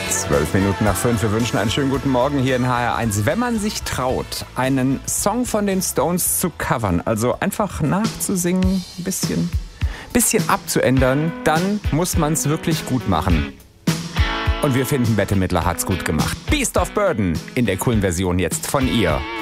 12:05. Wir wünschen einen schönen guten Morgen hier in HR1. Wenn man sich traut, einen Song von den Stones zu covern, also einfach nachzusingen, ein bisschen abzuändern, dann muss man es wirklich gut machen. Und wir finden, Bette Midler hat's gut gemacht. Beast of Burden in der coolen Version jetzt von ihr.